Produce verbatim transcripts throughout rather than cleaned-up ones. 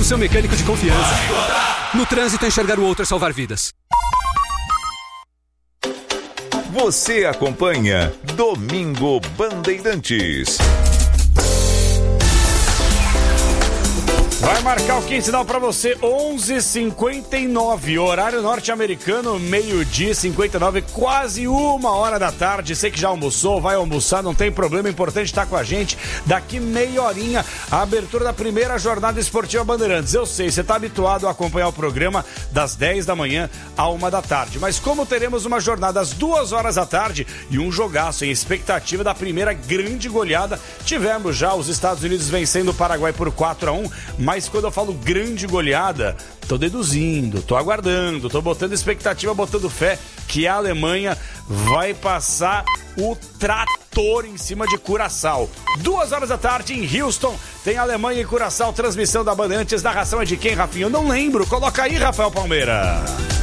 seu mecânico de confiança. No trânsito, enxergar o outro é salvar vidas. Você acompanha Domingo Bandeirantes. Vai marcar o quinzenal pra você, onze e cinquenta e nove, horário norte-americano, meio-dia e cinquenta e nove, quase uma hora da tarde. Você que já almoçou, vai almoçar, não tem problema, importante estar com a gente. Daqui meia horinha, a abertura da primeira jornada esportiva Bandeirantes. Eu sei, você está habituado a acompanhar o programa das dez da manhã à uma da tarde, mas como teremos uma jornada às duas horas da tarde e um jogaço em expectativa da primeira grande goleada, tivemos já os Estados Unidos vencendo o Paraguai por quatro a um, mas quando eu falo grande goleada, tô deduzindo, tô aguardando, tô botando expectativa, botando fé que a Alemanha vai passar o trator em cima de Curaçao. Duas horas da tarde em Houston, tem Alemanha e Curaçao, transmissão da Bandeirantes. Narração é de quem, Rafinha? Eu não lembro, coloca aí, Rafael Palmeira.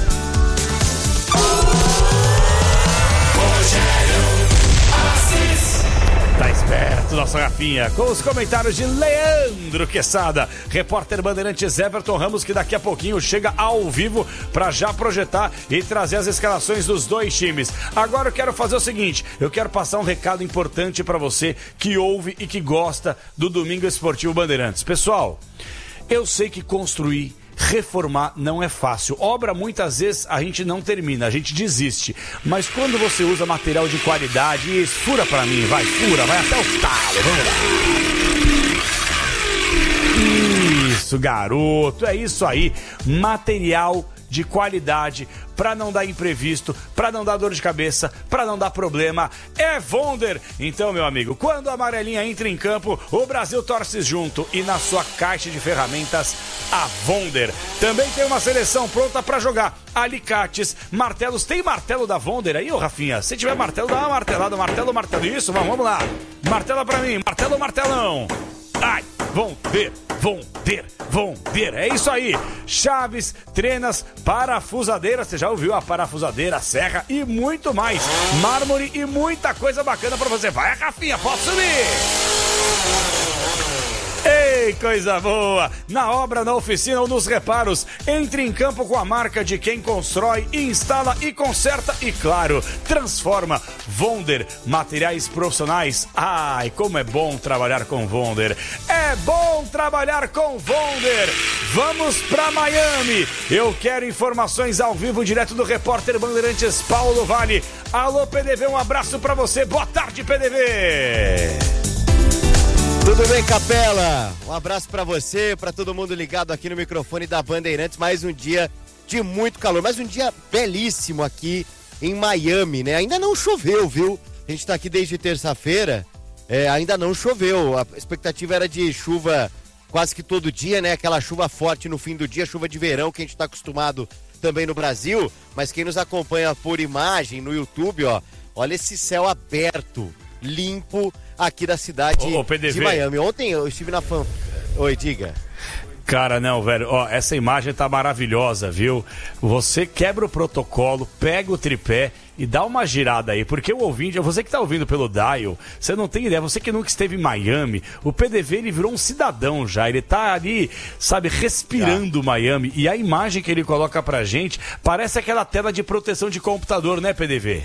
Tá esperto, nossa Rafinha, com os comentários de Leandro Quesada, repórter Bandeirantes Everton Ramos, que daqui a pouquinho chega ao vivo para já projetar e trazer as escalações dos dois times. Agora eu quero fazer o seguinte, eu quero passar um recado importante para você que ouve e que gosta do Domingo Esportivo Bandeirantes. Pessoal, eu sei que construir, reformar não é fácil. Obra muitas vezes a gente não termina, a gente desiste. Mas quando você usa material de qualidade, e fura pra mim, vai, fura, vai até o talo, vamos lá. Isso, garoto, é isso aí. Material de qualidade, pra não dar imprevisto, pra não dar dor de cabeça, pra não dar problema, é Vonder. Então, meu amigo, quando a amarelinha entra em campo, o Brasil torce junto, e na sua caixa de ferramentas, a Vonder. Também tem uma seleção pronta pra jogar, alicates, martelos. Tem martelo da Vonder aí, ô Rafinha? Se tiver martelo, dá uma martelada, martelo, martelo, isso, vamos, vamos lá. Martela pra mim, martelo, martelão. Ai, vão ver, vão ver, vão ver, é isso aí. Chaves, trenas, parafusadeira, você já ouviu a parafusadeira, a serra e muito mais. Mármore e muita coisa bacana pra você. Vai, Rafinha, pode subir. Ei, coisa boa! Na obra, na oficina ou nos reparos, entre em campo com a marca de quem constrói, instala e conserta e, claro, transforma. Vonder, materiais profissionais. Ai, como é bom trabalhar com Vonder. É bom trabalhar com Vonder. Vamos pra Miami. Eu quero informações ao vivo, direto do repórter Bandeirantes Paulo Vale. Alô, P D V, um abraço pra você. Boa tarde, P D V. Tudo bem, Capela? Um abraço pra você, pra todo mundo ligado aqui no microfone da Bandeirantes. Mais um dia de muito calor, mais um dia belíssimo aqui em Miami, né? Ainda não choveu, viu? A gente tá aqui desde terça-feira, é, ainda não choveu. A expectativa era de chuva quase que todo dia, né? Aquela chuva forte no fim do dia, chuva de verão que a gente tá acostumado também no Brasil. Mas quem nos acompanha por imagem no YouTube, ó, olha esse céu aberto, limpo, aqui da cidade ô, ô, de Miami. Ontem eu estive na fan... Oi, diga. Cara, não, velho, ó, essa imagem tá maravilhosa, viu? Você quebra o protocolo, pega o tripé e dá uma girada aí, porque o ouvinte, você que tá ouvindo pelo dial, você não tem ideia, você que nunca esteve em Miami, o P D V, ele virou um cidadão já, ele tá ali, sabe, respirando já. Miami, e a imagem que ele coloca pra gente parece aquela tela de proteção de computador, né, P D V?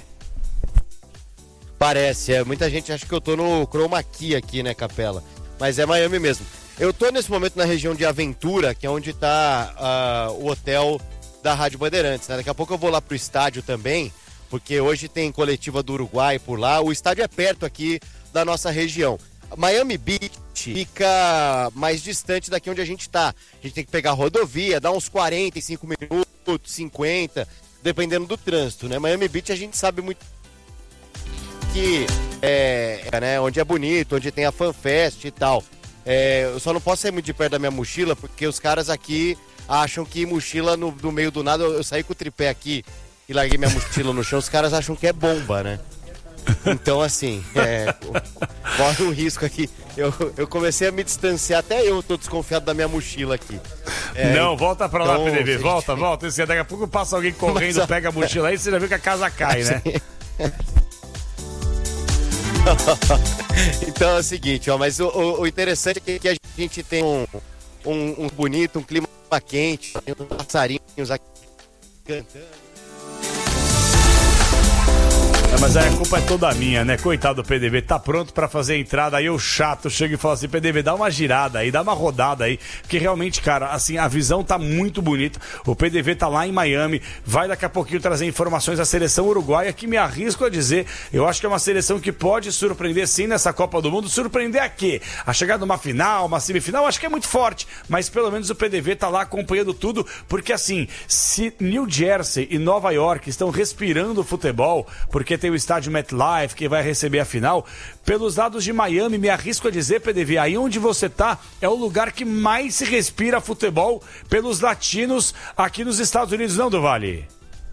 Parece, é. Muita gente acha que eu tô no Chroma Key aqui, né, Capela? Mas é Miami mesmo. Eu tô nesse momento na região de Aventura, que é onde tá uh, o hotel da Rádio Bandeirantes, né? Daqui a pouco eu vou lá pro estádio também, porque hoje tem coletiva do Uruguai por lá. O estádio é perto aqui da nossa região. Miami Beach fica mais distante daqui onde a gente tá. A gente tem que pegar a rodovia, dá uns quarenta e cinco minutos, cinquenta, dependendo do trânsito, né? Miami Beach a gente sabe muito que é, é, né, onde é bonito, onde tem a FanFest e tal. É, eu só não posso sair muito de perto da minha mochila, porque os caras aqui acham que mochila no, no meio do nada, eu, eu saí com o tripé aqui e larguei minha mochila no chão, os caras acham que é bomba, né? Então, assim, é, corre um risco aqui. Eu, eu comecei a me distanciar, até eu tô desconfiado da minha mochila aqui. É, não, volta pra lá, então, P D V, volta, gente... volta. Daqui a pouco passa alguém correndo, Mas, pega a mochila aí, você já viu que a casa cai, né? Então é o seguinte, ó, mas o, o interessante é que a gente tem um, um, um bonito, um clima quente, uns passarinhos aqui cantando. É, mas aí a culpa é toda minha, né? Coitado do P D V, tá pronto pra fazer a entrada, aí o chato chega e fala assim, P D V, dá uma girada aí, dá uma rodada aí, porque realmente, cara, assim, a visão tá muito bonita, o P D V tá lá em Miami, vai daqui a pouquinho trazer informações da seleção uruguaia, que me arrisco a dizer, eu acho que é uma seleção que pode surpreender sim nessa Copa do Mundo, surpreender a quê? A chegada numa final, uma semifinal, acho que é muito forte, mas pelo menos o P D V tá lá acompanhando tudo, porque assim, se New Jersey e Nova York estão respirando futebol, porque tem o estádio MetLife que vai receber a final, pelos lados de Miami, me arrisco a dizer, P D V, aí onde você tá é o lugar que mais se respira futebol pelos latinos aqui nos Estados Unidos, não, do Vale?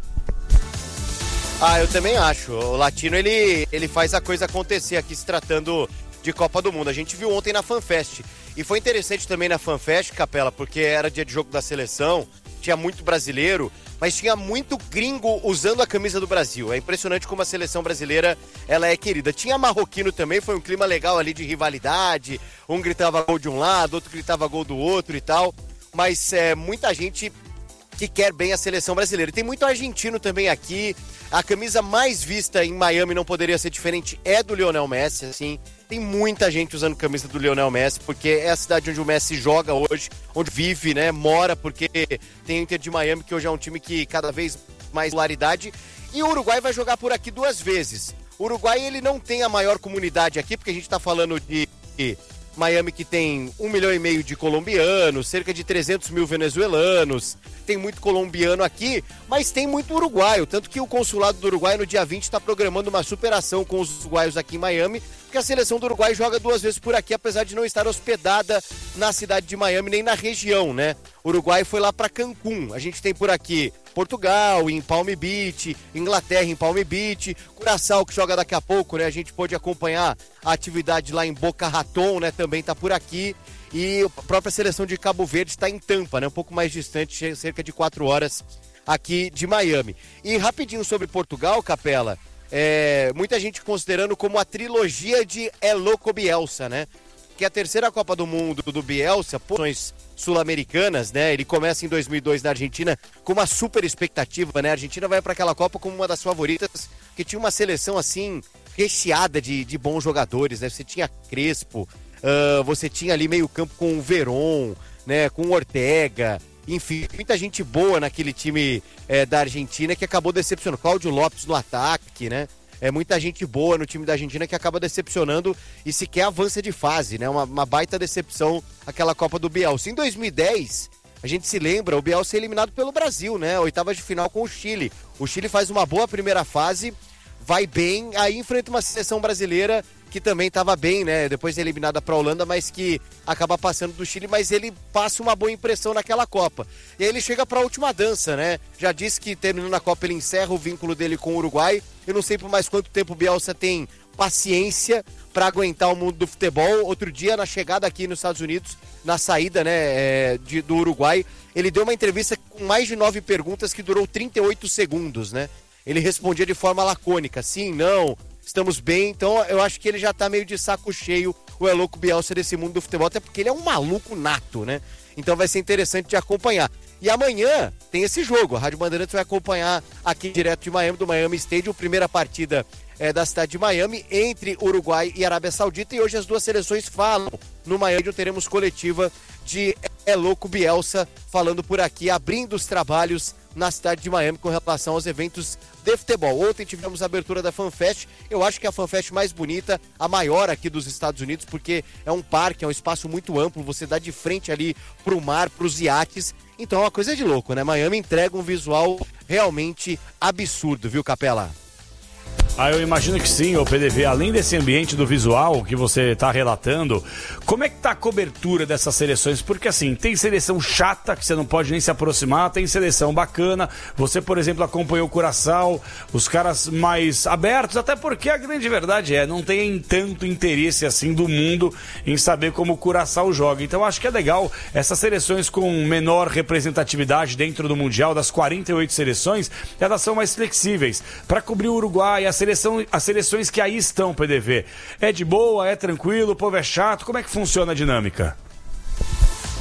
Ah, eu também acho. O latino, ele, ele faz a coisa acontecer aqui, se tratando de Copa do Mundo. A gente viu ontem na FanFest. E foi interessante também na FanFest, Capela, porque era dia de jogo da seleção, tinha muito brasileiro, mas tinha muito gringo usando a camisa do Brasil. É impressionante como a seleção brasileira, ela é querida. Tinha marroquino também, foi um clima legal ali de rivalidade, um gritava gol de um lado, outro gritava gol do outro e tal, mas é muita gente que quer bem a seleção brasileira. E tem muito argentino também aqui, a camisa mais vista em Miami não poderia ser diferente, é do Lionel Messi, assim, tem muita gente usando camisa do Lionel Messi, porque é a cidade onde o Messi joga hoje, onde vive, né, mora, porque tem o Inter de Miami, que hoje é um time que cada vez mais popularidade, e o Uruguai vai jogar por aqui duas vezes. O Uruguai, ele não tem a maior comunidade aqui, porque a gente tá falando de Miami, que tem um milhão e meio de colombianos, cerca de trezentos mil venezuelanos, tem muito colombiano aqui, mas tem muito uruguaio, tanto que o consulado do Uruguai no dia vinte está programando uma superação com os uruguaios aqui em Miami, porque a seleção do Uruguai joga duas vezes por aqui, apesar de não estar hospedada na cidade de Miami, nem na região, né? O Uruguai foi lá para Cancún, a gente tem por aqui Portugal, em Palm Beach, Inglaterra em Palm Beach, Curaçao, que joga daqui a pouco, né? A gente pôde acompanhar a atividade lá em Boca Raton, né? Também tá por aqui. E a própria seleção de Cabo Verde está em Tampa, né? Um pouco mais distante, cerca de quatro horas aqui de Miami. E rapidinho sobre Portugal, Capela, é, muita gente considerando como a trilogia de É Louco Bielsa, né? Que é a terceira Copa do Mundo do Bielsa, posições sul-americanas, né? Ele começa em dois mil e dois na Argentina com uma super expectativa, né? A Argentina vai para aquela Copa como uma das favoritas, que tinha uma seleção assim recheada de, de bons jogadores, né? Você tinha Crespo, uh, você tinha ali meio campo com o Verón, né? Com o Ortega, enfim, muita gente boa naquele time é, da Argentina que acabou decepcionando. Cláudio Lopes no ataque, né? É muita gente boa no time da Argentina que acaba decepcionando e sequer avança de fase, né? Uma, uma baita decepção aquela Copa do Bielsa. Em dois mil e dez, a gente se lembra, o Bielsa é eliminado pelo Brasil, né? Oitavas de final com o Chile. O Chile faz uma boa primeira fase, vai bem, aí enfrenta uma seleção brasileira que também estava bem, né? Depois é eliminada para a Holanda, mas que acaba passando do Chile, mas ele passa uma boa impressão naquela Copa. E aí ele chega para a última dança, né? Já disse que terminando a Copa ele encerra o vínculo dele com o Uruguai. Eu não sei por mais quanto tempo o Bielsa tem paciência para aguentar o mundo do futebol. Outro dia, na chegada aqui nos Estados Unidos, na saída, né, é, de, do Uruguai, ele deu uma entrevista com mais de nove perguntas que durou trinta e oito segundos, né? Ele respondia de forma lacônica, sim, não, estamos bem. Então eu acho que ele já tá meio de saco cheio, o É Louco Bielsa, desse mundo do futebol, até porque ele é um maluco nato, né? Então vai ser interessante de acompanhar. E amanhã tem esse jogo, a Rádio Bandeirantes vai acompanhar aqui direto de Miami, do Miami Stadium, primeira partida é, da cidade de Miami, entre Uruguai e Arábia Saudita, e hoje as duas seleções falam. No Miami teremos coletiva de É Louco Bielsa, falando por aqui, abrindo os trabalhos na cidade de Miami com relação aos eventos de futebol. Ontem tivemos a abertura da FanFest, eu acho que é a FanFest mais bonita, a maior aqui dos Estados Unidos, porque é um parque, é um espaço muito amplo, você dá de frente ali pro mar, pros iates, então é uma coisa de louco, né? Miami entrega um visual realmente absurdo, viu, Capela? Ah, eu imagino que sim, ô P D V, além desse ambiente do visual que você está relatando, como é que tá a cobertura dessas seleções? Porque assim, tem seleção chata que você não pode nem se aproximar, tem seleção bacana, você, por exemplo, acompanhou o Curaçao, os caras mais abertos, até porque a grande verdade é, não tem tanto interesse assim do mundo em saber como o Curaçao joga. Então acho que é legal essas seleções com menor representatividade dentro do Mundial, das quarenta e oito seleções, elas são mais flexíveis para cobrir o Uruguai, a seleção Seleção, as seleções que aí estão, P D V, é de boa, é tranquilo, o povo é chato, como é que funciona a dinâmica?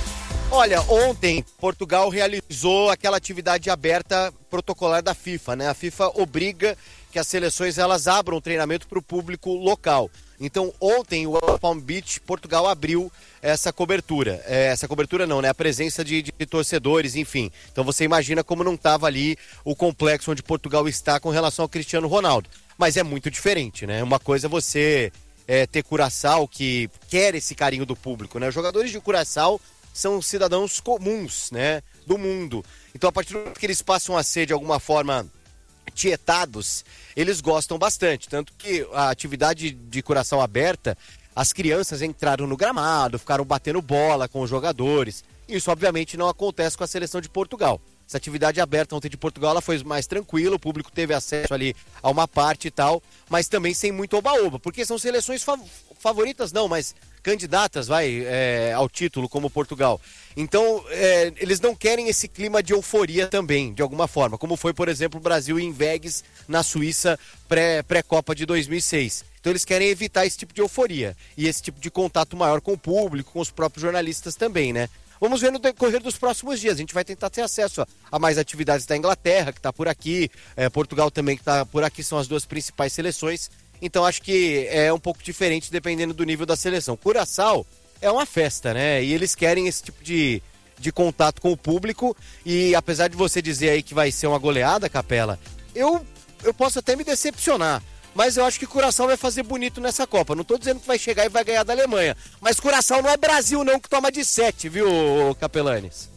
Olha, ontem Portugal realizou aquela atividade aberta protocolar da FIFA, né? A FIFA obriga que as seleções elas abram treinamento para o público local. Então, ontem, o Palm Beach, Portugal abriu essa cobertura. É, essa cobertura não, né? A presença de, de torcedores, enfim. Então, você imagina como não estava ali o complexo onde Portugal está com relação ao Cristiano Ronaldo. Mas é muito diferente, né? Uma coisa é você é, ter Curaçao, que quer esse carinho do público, né? Os jogadores de Curaçao são cidadãos comuns, né? Do mundo. Então, a partir do momento que eles passam a ser, de alguma forma, tietados, eles gostam bastante, tanto que a atividade de Curaçao aberta, as crianças entraram no gramado, ficaram batendo bola com os jogadores. Isso obviamente não acontece com a seleção de Portugal. Essa atividade aberta ontem de Portugal, ela foi mais tranquila, o público teve acesso ali a uma parte e tal, mas também sem muito oba-oba, porque são seleções fav- favoritas não, mas candidatas, vai, é, ao título, como Portugal. Então, é, eles não querem esse clima de euforia também, de alguma forma, como foi, por exemplo, o Brasil em Vegas, na Suíça, pré, pré-Copa de dois mil e seis. Então, eles querem evitar esse tipo de euforia e esse tipo de contato maior com o público, com os próprios jornalistas também, né? Vamos ver no decorrer dos próximos dias. A gente vai tentar ter acesso a, a mais atividades da Inglaterra, que está por aqui, é, Portugal também, que está por aqui, são as duas principais seleções. Então acho que é um pouco diferente dependendo do nível da seleção. Curaçao é uma festa, né? E eles querem esse tipo de, de contato com o público. E apesar de você dizer aí que vai ser uma goleada, Capela, eu, eu posso até me decepcionar. Mas eu acho que Curaçao vai fazer bonito nessa Copa. Não tô dizendo que vai chegar e vai ganhar da Alemanha. Mas Curaçao não é Brasil não, que toma de sete, viu, Capelanes?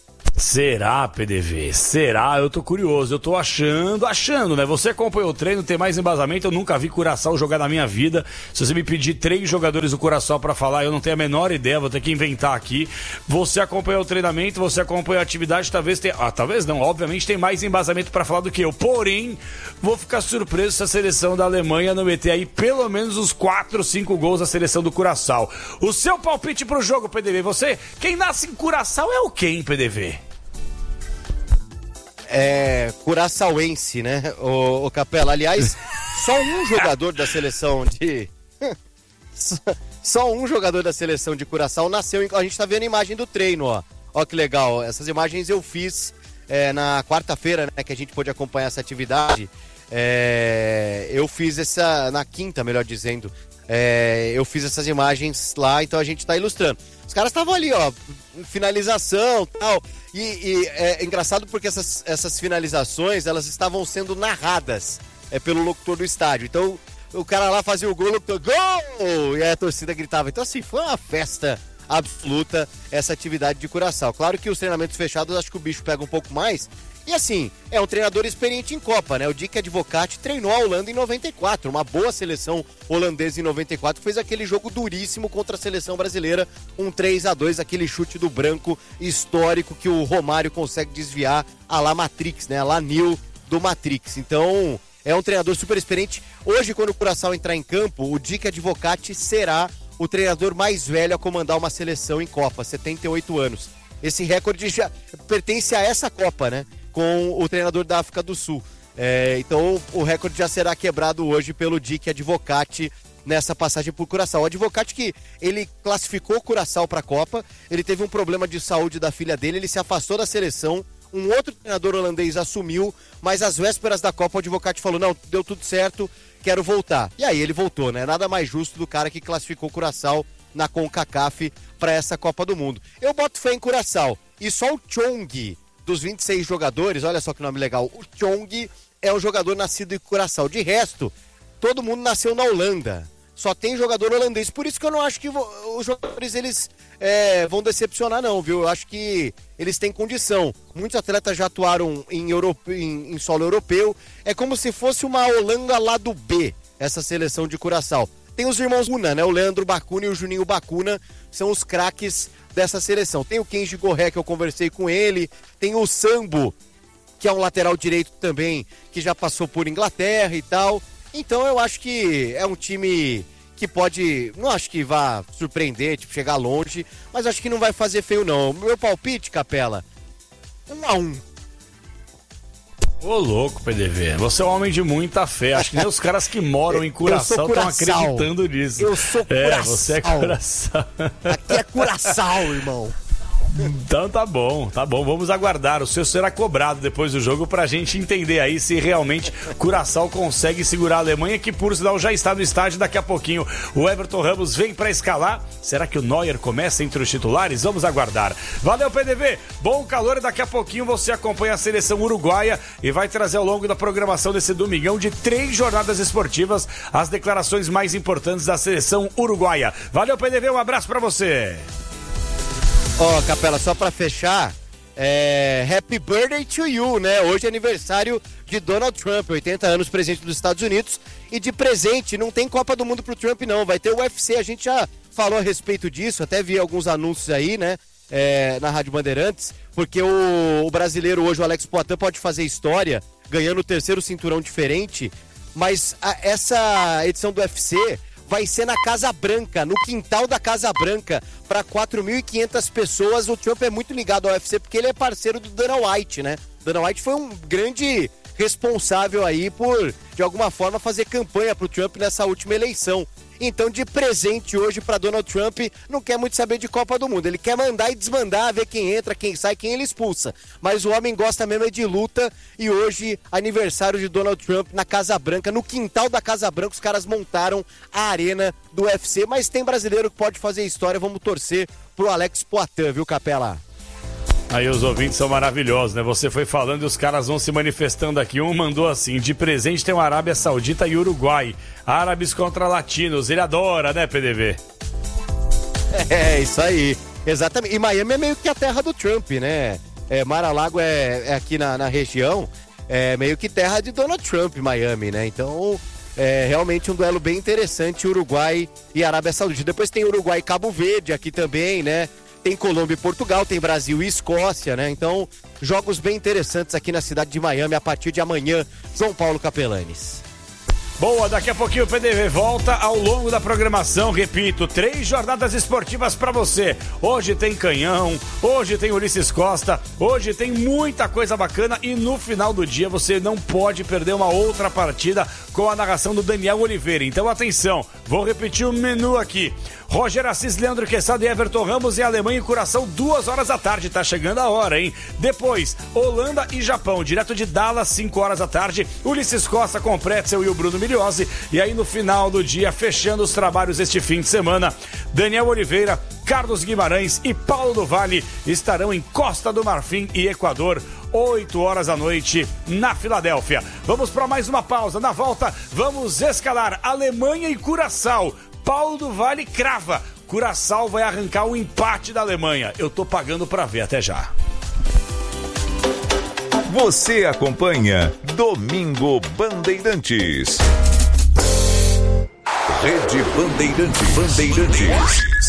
Será, P D V? Será? Eu tô curioso, eu tô achando, achando, né? Você acompanhou o treino, tem mais embasamento, eu nunca vi Curaçao jogar na minha vida. Se você me pedir três jogadores do Curaçao pra falar, eu não tenho a menor ideia, vou ter que inventar aqui. Você acompanhou o treinamento, você acompanhou a atividade, talvez tenha... Ah, talvez não, obviamente tem mais embasamento pra falar do que eu. Porém, vou ficar surpreso se a seleção da Alemanha não meter aí pelo menos uns quatro, cinco gols da seleção do Curaçao. O seu palpite pro jogo, P D V, você, quem nasce em Curaçao é o quem, P D V? É, curaçauense, né, o, o Capela? Aliás, só um jogador da seleção de... só, só um jogador da seleção de Curaçao nasceu em... A gente tá vendo a imagem do treino, ó. Ó que legal. Essas imagens eu fiz é, na quarta-feira, né, que a gente pôde acompanhar essa atividade. É, eu fiz essa... Na quinta, melhor dizendo. É, eu fiz essas imagens lá, então a gente tá ilustrando. Os caras estavam ali, ó, finalização e tal. E, e é engraçado porque essas, essas finalizações, elas estavam sendo narradas é, pelo locutor do estádio. Então, o cara lá fazia o gol, o locutor, gol! E aí a torcida gritava. Então, assim, foi uma festa absoluta essa atividade de Curaçao. Claro que os treinamentos fechados, acho que o bicho pega um pouco mais. E assim, é um treinador experiente em Copa, né? O Dick Advocaat treinou a Holanda em noventa e quatro, uma boa seleção holandesa em noventa e quatro, fez aquele jogo duríssimo contra a seleção brasileira, um três a dois, aquele chute do branco histórico que o Romário consegue desviar a la Matrix, né? A la Neo do Matrix. Então, é um treinador super experiente. Hoje, quando o Curaçao entrar em campo, o Dick Advocaat será o treinador mais velho a comandar uma seleção em Copa, setenta e oito anos. Esse recorde já pertence a essa Copa, né? Com o treinador da África do Sul. É, então o recorde já será quebrado hoje pelo Dick Advocaat nessa passagem por Curaçao. O Advocaat que ele classificou o Curaçao para a Copa, ele teve um problema de saúde da filha dele, ele se afastou da seleção, um outro treinador holandês assumiu, mas às vésperas da Copa o Advocaat falou, não, deu tudo certo, quero voltar. E aí ele voltou, né? Nada mais justo do cara que classificou o Curaçao na CONCACAF para essa Copa do Mundo. Eu boto fé em Curaçao. E só o Chong, dos vinte e seis jogadores, olha só que nome legal, o Chong é um jogador nascido em Curaçao. De resto, todo mundo nasceu na Holanda. Só tem jogador holandês. Por isso que eu não acho que os jogadores eles é, vão decepcionar não, viu? Eu acho que eles têm condição. Muitos atletas já atuaram em, Europe... em, em solo europeu. É como se fosse uma Holanda lá do B, essa seleção de Curaçao. Tem os irmãos Bacuna, né? O Leandro Bacuna e o Juninho Bacuna são os craques dessa seleção. Tem o Kenji Gorré, que eu conversei com ele. Tem o Sambo, que é um lateral direito também, que já passou por Inglaterra e tal. Então eu acho que é um time que pode, não acho que vá surpreender, tipo, chegar longe, mas acho que não vai fazer feio não. Meu palpite, Capela, um a um. Ô louco, P D V, você é um homem de muita fé. Acho que nem os caras que moram em Curaçao estão acreditando nisso. Eu sou Curaçao. É, você é Curaçao. Aqui é Curaçao, irmão. Então tá bom, tá bom. Vamos aguardar. O seu será cobrado depois do jogo pra gente entender aí se realmente Curaçao consegue segurar a Alemanha, que por sinal já está no estádio. Daqui a pouquinho o Everton Ramos vem pra escalar. Será que o Neuer começa entre os titulares? Vamos aguardar. Valeu, P D V. Bom calor e daqui a pouquinho você acompanha a seleção uruguaia e vai trazer ao longo da programação desse domingão de três jornadas esportivas as declarações mais importantes da seleção uruguaia. Valeu, P D V. Um abraço pra você. Ó, oh, Capela, só pra fechar, é... Happy Birthday to you, né? Hoje é aniversário de Donald Trump, oitenta anos, presidente dos Estados Unidos. E de presente, não tem Copa do Mundo pro Trump, não. Vai ter o U F C, a gente já falou a respeito disso, até vi alguns anúncios aí, né? É, na Rádio Bandeirantes, porque o, o brasileiro hoje, o Alex Poitin, pode fazer história, ganhando o terceiro cinturão diferente, mas a, essa edição do U F C vai ser na Casa Branca, no quintal da Casa Branca, para quatro mil e quinhentas pessoas. O Trump é muito ligado ao U F C porque ele é parceiro do Dana White, né? Dana White foi um grande responsável aí por, de alguma forma, fazer campanha pro Trump nessa última eleição. Então, de presente hoje para Donald Trump, não quer muito saber de Copa do Mundo. Ele quer mandar e desmandar, ver quem entra, quem sai, quem ele expulsa. Mas o homem gosta mesmo é de luta. E hoje, aniversário de Donald Trump na Casa Branca, no quintal da Casa Branca, os caras montaram a arena do U F C. Mas tem brasileiro que pode fazer história. Vamos torcer pro Alex Poitin, viu, Capela? Aí os ouvintes são maravilhosos, né? Você foi falando e os caras vão se manifestando aqui. Um mandou assim: de presente tem o Arábia Saudita e Uruguai. Árabes contra latinos. Ele adora, né, P D V? É, isso aí. Exatamente. E Miami é meio que a terra do Trump, né? É, Mar-a-Lago é, é aqui na, na região. É meio que terra de Donald Trump, Miami, né? Então, é realmente um duelo bem interessante, Uruguai e Arábia Saudita. Depois tem Uruguai e Cabo Verde aqui também, né? Tem Colômbia e Portugal, tem Brasil e Escócia, né? Então, jogos bem interessantes aqui na cidade de Miami a partir de amanhã. João Paulo Capelanes. Boa, daqui a pouquinho o P D V volta ao longo da programação. Repito, três jornadas esportivas pra você. Hoje tem Canhão, hoje tem Ulisses Costa, hoje tem muita coisa bacana e no final do dia você não pode perder uma outra partida com a narração do Daniel Oliveira. Então atenção, vou repetir o menu aqui. Roger Assis, Leandro Quesada e Everton Ramos em Alemanha e Curaçao, duas horas da tarde. Tá chegando a hora, hein? Depois, Holanda e Japão, direto de Dallas, cinco horas da tarde. Ulisses Costa com o Pretzel e o Bruno Miliose. E aí no final do dia, fechando os trabalhos este fim de semana, Daniel Oliveira, Carlos Guimarães e Paulo do Vale estarão em Costa do Marfim e Equador, oito horas da noite, na Filadélfia. Vamos para mais uma pausa. Na volta, vamos escalar Alemanha e Curaçao. Paulo do Vale crava. Curaçao vai arrancar o empate da Alemanha. Eu tô pagando pra ver. Até já. Você acompanha Domingo Bandeirantes. Rede Bandeirantes. Bandeirantes.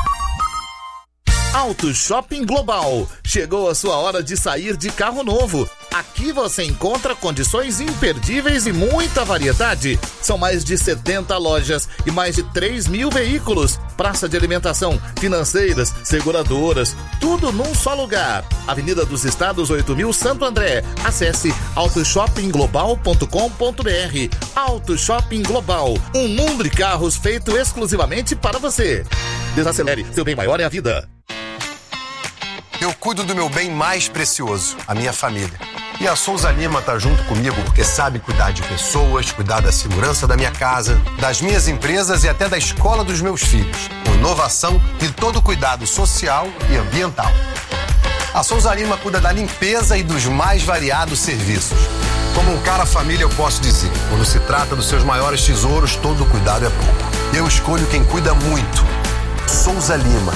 Auto Shopping Global. Chegou a sua hora de sair de carro novo. Aqui você encontra condições imperdíveis e muita variedade. São mais de setenta lojas e mais de três mil veículos. Praça de alimentação, financeiras, seguradoras, tudo num só lugar. Avenida dos Estados oito mil, Santo André. Acesse auto shopping global ponto com ponto b r. Auto Shopping Global, um mundo de carros feito exclusivamente para você. Desacelere, seu bem maior é a vida. Eu cuido do meu bem mais precioso, a minha família. E a Souza Lima tá junto comigo porque sabe cuidar de pessoas, cuidar da segurança da minha casa, das minhas empresas e até da escola dos meus filhos, com inovação e todo o cuidado social e ambiental. A Souza Lima cuida da limpeza e dos mais variados serviços. Como um cara família, eu posso dizer, quando se trata dos seus maiores tesouros, todo cuidado é pouco. Eu escolho quem cuida muito. Souza Lima.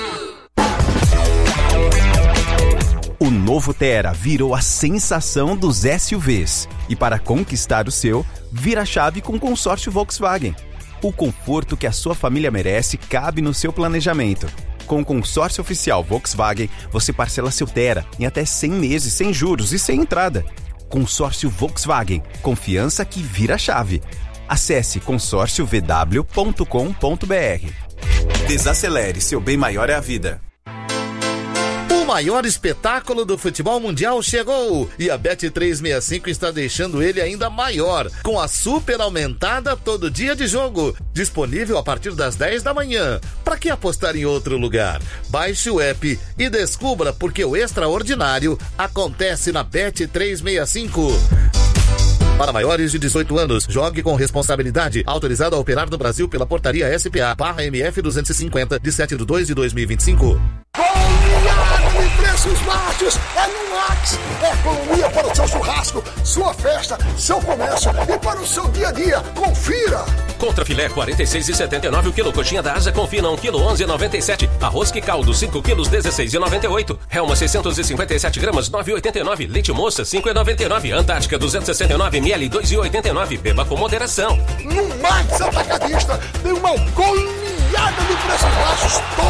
O novo Tera virou a sensação dos S U Vs. E para conquistar o seu, vira a chave com o consórcio Volkswagen. O conforto que a sua família merece cabe no seu planejamento. Com o consórcio oficial Volkswagen, você parcela seu Tera em até cem meses sem juros e sem entrada. Consórcio Volkswagen. Confiança que vira a chave. Acesse consórcio v w ponto com ponto b r. Desacelere, seu bem maior é a vida. maior espetáculo do futebol mundial chegou e a Bet trezentos e sessenta e cinco está deixando ele ainda maior, com a super aumentada todo dia de jogo, disponível a partir das dez da manhã. Para que apostar em outro lugar? Baixe o app e descubra porque o extraordinário acontece na Bet trezentos e sessenta e cinco. Para maiores de dezoito anos, jogue com responsabilidade. Autorizado a operar no Brasil pela portaria S P A barra M F duzentos e cinquenta, de sete de dois de dois mil e vinte e cinco. Goleada de preços baixos é no Max. É economia para o seu churrasco, sua festa, seu comércio e para o seu dia a dia. Confira! Contra filé quarenta e seis reais e setenta e nove o quilo, coxinha da asa confina um quilo onze reais e noventa e sete, arroz que caldo cinco quilos dezesseis reais e noventa e oito, Helma seiscentos e cinquenta e sete gramas nove reais e oitenta e nove, leite moça cinco reais e noventa e nove, Antártica duzentos e sessenta e nove mililitros dois reais e oitenta e nove, beba com moderação. No Max Atacadista tem uma goleada de preços baixos